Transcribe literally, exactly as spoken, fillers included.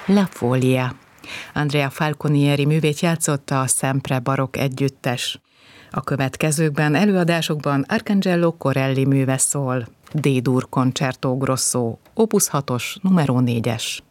La Folia. Andrea Falconieri művét játszotta a Sempre Barokk együttes. A következőkben előadásokban Arcangelo Corelli műve szól, D-dur Concerto Grosso, opus hatos, numero négyes.